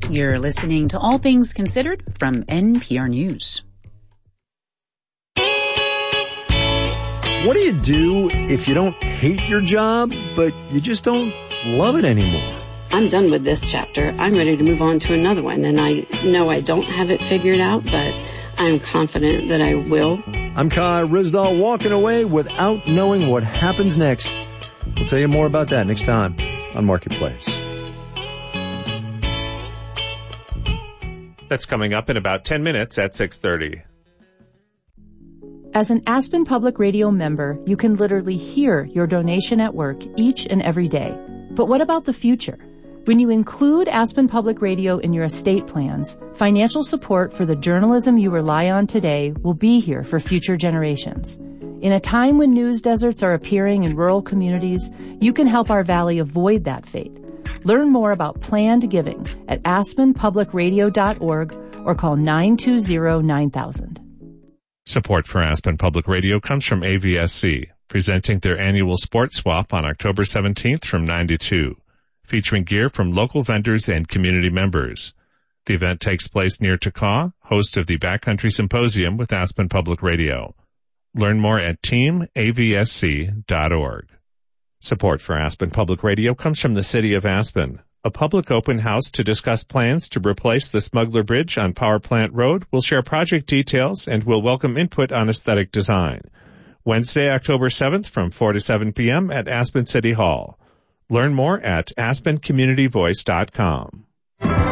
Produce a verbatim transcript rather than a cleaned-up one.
You're listening to All Things Considered from N P R News. What do you do if you don't hate your job, but you just don't love it anymore? I'm done with this chapter. I'm ready to move on to another one, and I know I don't have it figured out, but I'm confident that I will. I'm Kai Ryssdal, walking away without knowing what happens next. We'll tell you more about that next time on Marketplace. That's coming up in about ten minutes at six thirty. As an Aspen Public Radio member, you can literally hear your donation at work each and every day. But what about the future? When you include Aspen Public Radio in your estate plans, financial support for the journalism you rely on today will be here for future generations. In a time when news deserts are appearing in rural communities, you can help our valley avoid that fate. Learn more about planned giving at aspen public radio dot org or call nine two zero nine thousand. Support for Aspen Public Radio comes from A V S C, presenting their annual sports swap on October seventeenth from nine to two. Featuring gear from local vendors and community members. The event takes place near Takaw, host of the Backcountry Symposium with Aspen Public Radio. Learn more at team a v s c dot org. Support for Aspen Public Radio comes from the City of Aspen. A public open house to discuss plans to replace the Smuggler Bridge on Power Plant Road will share project details and will welcome input on aesthetic design. Wednesday, October seventh from four to seven p.m. at Aspen City Hall. Learn more at aspen community voice dot com.